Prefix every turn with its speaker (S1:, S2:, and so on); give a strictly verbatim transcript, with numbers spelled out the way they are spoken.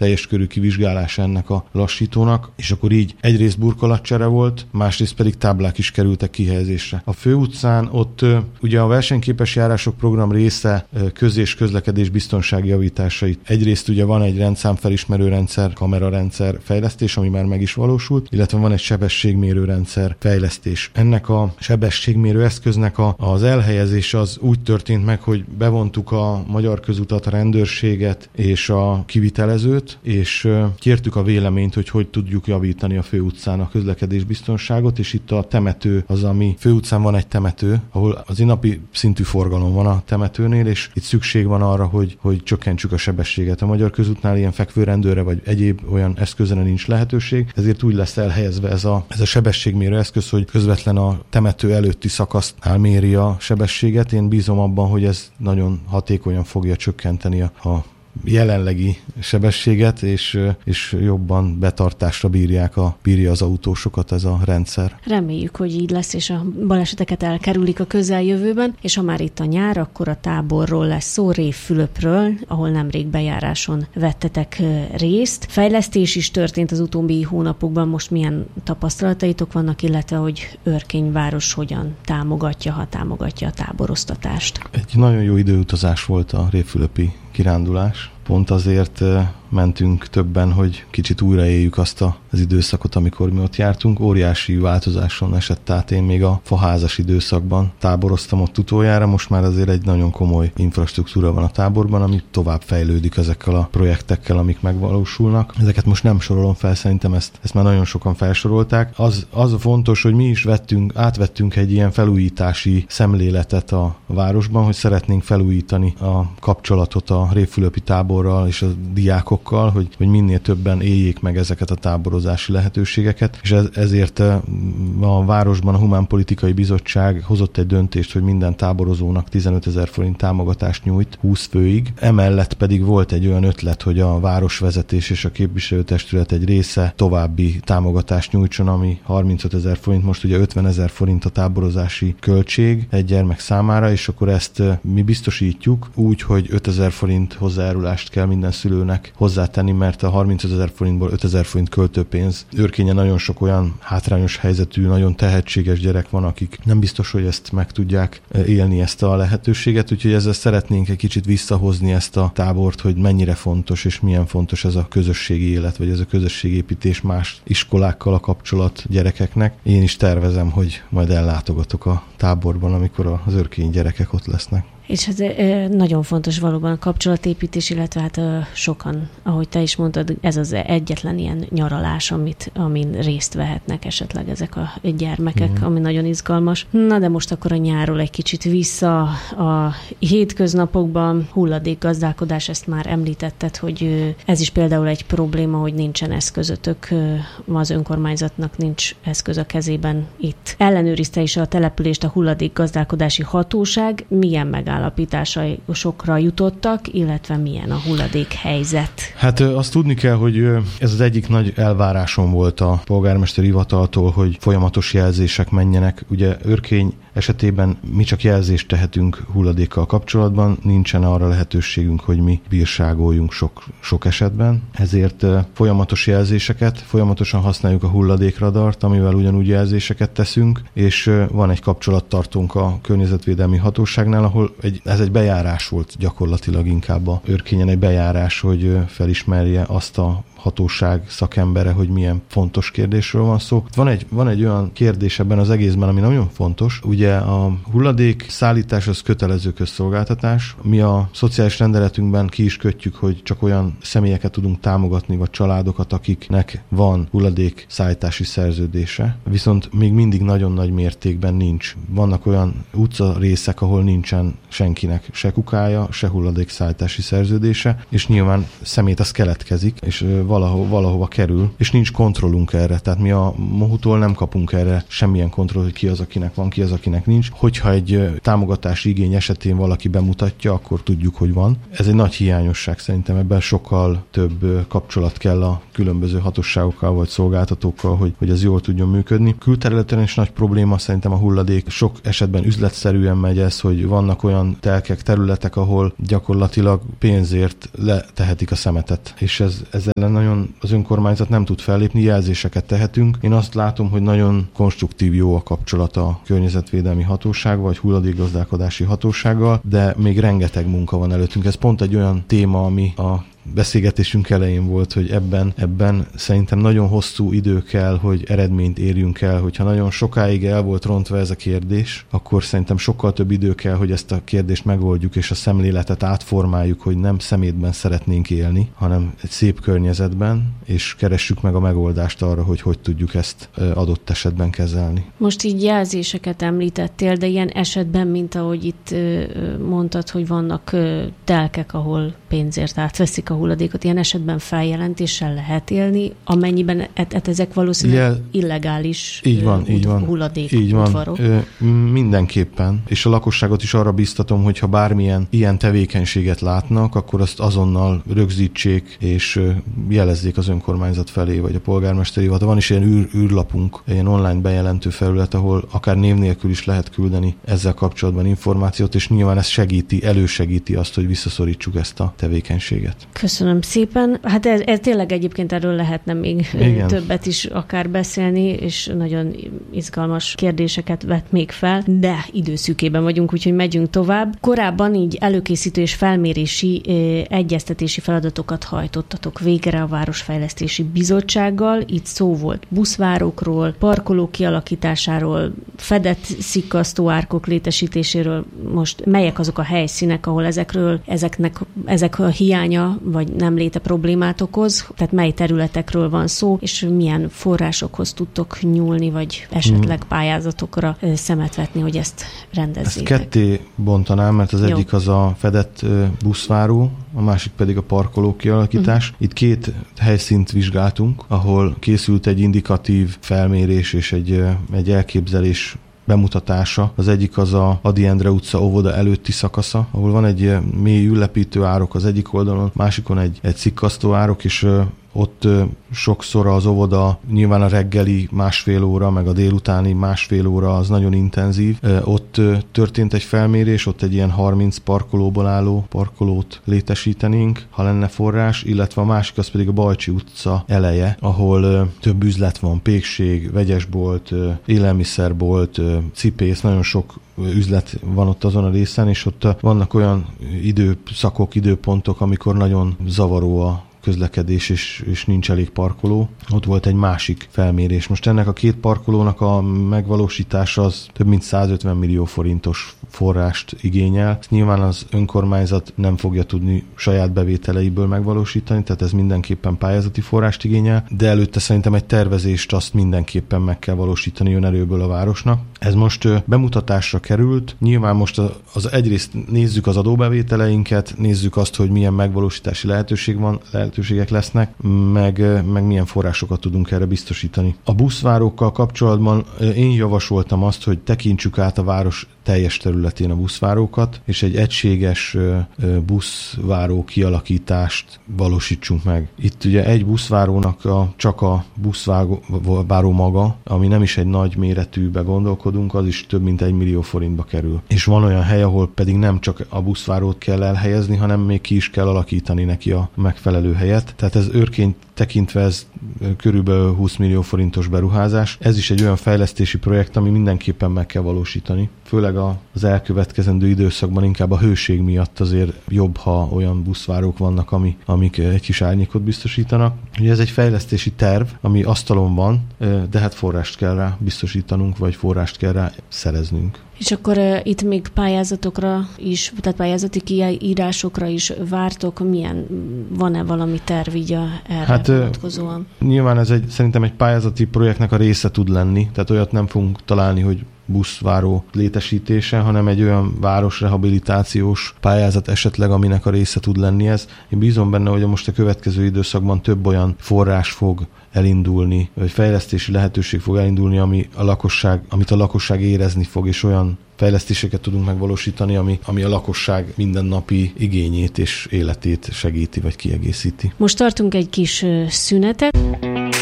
S1: teljes körű kivizsgálása ennek a lassítónak, és akkor így egyrészt burkolatcsere volt, másrészt pedig táblák is kerültek kihelyezésre. A főutcán ott ugye a versenyképes járások program része köz- és közlekedés biztonsági javításait. Egyrészt ugye van egy rendszámfelismerő rendszer, kamerarendszer fejlesztés, ami már meg is valósult, illetve van egy sebességmérő rendszer fejlesztés. Ennek a sebességmérő eszköznek a, az elhelyezés az úgy történt meg, hogy bevontuk a Magyar Közutat, a rendőrséget és a kivitelezőt, és kértük a véleményt, hogy hogy tudjuk javítani a főutcán a közlekedésbiztonságot, és itt a temető az, ami főutcán van egy temető, ahol az napi szintű forgalom van a temetőnél, és itt szükség van arra, hogy, hogy csökkentsük a sebességet. A Magyar Közútnál ilyen fekvőrendőre vagy egyéb olyan eszközre nincs lehetőség, ezért úgy lesz elhelyezve ez a, ez a sebességmérő eszköz, hogy közvetlen a temető előtti szakasznál méri a sebességet. Én bízom abban, hogy ez nagyon hatékonyan fogja csökkenteni a, a jelenlegi sebességet, és, és jobban betartásra bírják a, bírja az autósokat ez a rendszer.
S2: Reméljük, hogy így lesz, és a baleseteket elkerülik a közeljövőben, és ha már itt a nyár, akkor a táborról lesz szó, Révfülöpről, ahol nemrég bejáráson vettetek részt. Fejlesztés is történt az utóbbi hónapokban, most milyen tapasztalataitok vannak, illetve hogy Örkény város hogyan támogatja, ha támogatja a táboroztatást? Egy
S1: nagyon jó időutazás volt a révfülöpi kirándulás. Pont azért mentünk többen, hogy kicsit újraéljük azt a, az időszakot, amikor mi ott jártunk. Óriási változáson esett át. Én még a faházas időszakban táboroztam ott utoljára, most már azért egy nagyon komoly infrastruktúra van a táborban, ami tovább fejlődik ezekkel a projektekkel, amik megvalósulnak. Ezeket most nem sorolom fel, szerintem ezt, ezt már nagyon sokan felsorolták. Az, az a fontos, hogy mi is vettünk, átvettünk egy ilyen felújítási szemléletet a városban, hogy szeretnénk felújítani a kapcsolatot a révfülöpi táborral és a diákokkal, hogy, hogy minél többen éljék meg ezeket a táborozási lehetőségeket, és ez, ezért a városban a Humánpolitikai Bizottság hozott egy döntést, hogy minden táborozónak tizenötezer forint támogatást nyújt húsz főig. Emellett pedig volt egy olyan ötlet, hogy a városvezetés és a képviselőtestület egy része további támogatást nyújtson, ami harmincötezer forint, most ugye ötvenezer forint a táborozási költség egy gyermek számára, és akkor ezt mi biztosítjuk úgy, hogy ötezer forint hozzájárulást kell minden szülőnek hozzátenni, mert a harmincötezer forintból ötezer forint költőpénz. Őrkényen nagyon sok olyan hátrányos helyzetű, nagyon tehetséges gyerek van, akik nem biztos, hogy ezt meg tudják élni, ezt a lehetőséget, úgyhogy ezzel szeretnénk egy kicsit visszahozni ezt a tábort, hogy mennyire fontos és milyen fontos ez a közösségi élet, vagy ez a közösségépítés más iskolákkal a kapcsolat gyerekeknek. Én is tervezem, hogy majd ellátogatok a táborban, amikor az örkény gyerekek ott lesznek.
S2: És hát nagyon fontos valóban a kapcsolatépítés, illetve hát sokan, ahogy te is mondtad, ez az egyetlen ilyen nyaralás, amit, amin részt vehetnek esetleg ezek a gyermekek, mm. ami nagyon izgalmas. Na de most akkor a nyárról egy kicsit vissza a hétköznapokban, hulladékgazdálkodás, ezt már említetted, hogy ez is például egy probléma, hogy nincsen eszközötök, az önkormányzatnak nincs eszköz a kezében itt. Ellenőrizte is a települést a hulladékgazdálkodási hatóság, milyen meg állapításokra jutottak, illetve milyen a hulladék helyzet?
S1: Hát azt tudni kell, hogy ez az egyik nagy elvárásom volt a polgármesteri hivataltól, hogy folyamatos jelzések menjenek. Ugye Örkény esetében mi csak jelzést tehetünk hulladékkal kapcsolatban, nincsen arra lehetőségünk, hogy mi bírságoljunk sok, sok esetben. Ezért folyamatos jelzéseket, folyamatosan használjuk a hulladékradart, amivel ugyanúgy jelzéseket teszünk, és van egy kapcsolattartónk a környezetvédelmi hatóságnál, ahol egy, ez egy bejárás volt gyakorlatilag, inkább a Örkényen egy bejárás, hogy felismerje azt a hatóság szakembere, hogy milyen fontos kérdésről van szó. Van egy, van egy olyan kérdés ebben az egészben, ami nagyon fontos. Ugye a hulladék szállítás az kötelező közszolgáltatás. Mi a szociális rendeletünkben ki is kötjük, hogy csak olyan személyeket tudunk támogatni, vagy családokat, akiknek van hulladék szállítási szerződése. Viszont még mindig nagyon nagy mértékben nincs. Vannak olyan utcarészek, ahol nincsen senkinek se kukája, se hulladék szállítási szerződése, és nyilván szemét az keletkezik, és valahova, valahova kerül, és nincs kontrollunk erre. Tehát mi a Mohutól nem kapunk erre semmilyen kontroll, hogy ki az, akinek van, ki az, akinek nincs. Hogyha egy támogatási igény esetén valaki bemutatja, akkor tudjuk, hogy van. Ez egy nagy hiányosság szerintem, ebben sokkal több kapcsolat kell a különböző hatóságokkal vagy szolgáltatókkal, hogy, hogy ez jól tudjon működni. Külterületen is nagy probléma szerintem a hulladék. Sok esetben üzletszerűen megy ez, hogy vannak olyan telkek, területek, ahol gyakorlatilag pénzért letehetik a szemetet. És ez, ez ellen nagyon az önkormányzat nem tud fellépni, jelzéseket tehetünk. Én azt látom, hogy nagyon konstruktív, jó a kapcsolat a környezetvédelmi hatóság vagy hulladékgazdálkodási hatósággal, de még rengeteg munka van előttünk. Ez pont egy olyan téma, ami a beszélgetésünk elején volt, hogy ebben, ebben szerintem nagyon hosszú idő kell, hogy eredményt érjünk el. Hogyha nagyon sokáig el volt rontva ez a kérdés, akkor szerintem sokkal több idő kell, hogy ezt a kérdést megoldjuk, és a szemléletet átformáljuk, hogy nem szemétben szeretnénk élni, hanem egy szép környezetben, és keressük meg a megoldást arra, hogy hogy tudjuk ezt adott esetben kezelni.
S2: Most így jelzéseket említettél, de ilyen esetben, mint ahogy itt mondtad, hogy vannak telkek, ahol pénzért átveszik a hulladékot, ilyen esetben feljelentéssel lehet élni, amennyiben et, et ezek valószínűleg Jel... illegális
S1: így van,
S2: ud-
S1: így van.
S2: hulladék
S1: így van.
S2: udvarok.
S1: Ö, mindenképpen. És a lakosságot is arra biztatom, hogy ha bármilyen ilyen tevékenységet látnak, akkor azt azonnal rögzítsék, és jelezzék az önkormányzat felé, vagy a polgármesteri hivatal. Van is ilyen űr, űrlapunk, ilyen online bejelentő felület, ahol akár név nélkül is lehet küldeni ezzel kapcsolatban információt, és nyilván ez segíti, elősegíti azt, hogy visszaszorítsuk ezt a tevékenységet.
S2: Köszönöm szépen. Hát ez, ez tényleg egyébként erről lehetne még Igen. többet is akár beszélni, és nagyon izgalmas kérdéseket vet még fel, de időszűkében vagyunk, úgyhogy megyünk tovább. Korábban így előkészítő és felmérési eh, egyeztetési feladatokat hajtottatok végre a Városfejlesztési Bizottsággal. Itt szó volt buszvárókról, parkolók kialakításáról, fedett szikkasztóárkok létesítéséről. Most melyek azok a helyszínek, ahol ezekről, ezeknek, ezek a hiánya vagy nem léte problémát okoz, tehát mely területekről van szó, és milyen forrásokhoz tudtok nyúlni, vagy esetleg pályázatokra szemet vetni, hogy ezt rendezzétek.
S1: Ezt ketté bontanám, mert az Jó. egyik az a fedett buszváró, a másik pedig a parkoló kialakítás. Uh-huh. Itt két helyszínt vizsgáltunk, ahol készült egy indikatív felmérés és egy, egy elképzelés bemutatása. Az egyik az a Ady Endre utca óvoda előtti szakasza, ahol van egy mély ülepítő árok az egyik oldalon, másikon egy, egy szikkasztó árok, és ott sokszor az óvoda, nyilván a reggeli másfél óra, meg a délutáni másfél óra az nagyon intenzív. Ott történt egy felmérés, ott egy ilyen harminc parkolóból álló parkolót létesítenénk, ha lenne forrás, illetve a másik az pedig a Bajcsi utca eleje, ahol több üzlet van, pékség, vegyesbolt, élelmiszerbolt, cipész, nagyon sok üzlet van ott azon a részen, és ott vannak olyan időszakok, időpontok, amikor nagyon zavaró a közlekedés, és, és nincs elég parkoló. Ott volt egy másik felmérés. Most ennek a két parkolónak a megvalósítása az több mint százötven millió forintos forrást igényel. Ezt nyilván az önkormányzat nem fogja tudni saját bevételeiből megvalósítani, tehát ez mindenképpen pályázati forrást igényel, de előtte szerintem egy tervezést azt mindenképpen meg kell valósítani önerőből a városnak. Ez most bemutatásra került. Nyilván most az egyrészt nézzük az adóbevételeinket, nézzük azt, hogy milyen megvalósítási lehetőség van, lehetőségek lesznek, meg, meg milyen forrásokat tudunk erre biztosítani. A buszvárókkal kapcsolatban én javasoltam azt, hogy tekintsük át a város teljes területén a buszvárókat, és egy egységes buszváró kialakítást valósítsunk meg. Itt ugye egy buszvárónak a, csak a buszváró maga, ami nem is egy nagy méretűbe gondolkodunk, az is több mint egy millió forintba kerül. És van olyan hely, ahol pedig nem csak a buszvárót kell elhelyezni, hanem még ki is kell alakítani neki a megfelelő helyet. Tehát ez őrként tekintve ez körülbelül húsz millió forintos beruházás. Ez is egy olyan fejlesztési projekt, ami mindenképpen meg kell valósítani. Főleg az elkövetkezendő időszakban inkább a hőség miatt azért jobb, ha olyan buszvárók vannak, ami, amik egy kis árnyékot biztosítanak. Ugye ez egy fejlesztési terv, ami asztalon van, de hát forrást kell rá biztosítanunk, vagy forrást kell rá szereznünk.
S2: És akkor uh, itt még pályázatokra is, tehát pályázati kiírásokra is vártok, milyen, van-e valami terv így a, erre hát, vonatkozóan?
S1: Uh, nyilván ez egy, szerintem egy pályázati projektnek a része tud lenni, tehát olyat nem fogunk találni, hogy buszváró létesítése, hanem egy olyan városrehabilitációs pályázat esetleg, aminek a része tud lenni ez. Én bízom benne, hogy most a következő időszakban több olyan forrás fog elindulni, vagy fejlesztési lehetőség fog elindulni, ami a lakosság, amit a lakosság érezni fog, és olyan fejlesztéseket tudunk megvalósítani, ami, ami a lakosság mindennapi igényét és életét segíti, vagy kiegészíti.
S2: Most tartunk egy kis szünetet.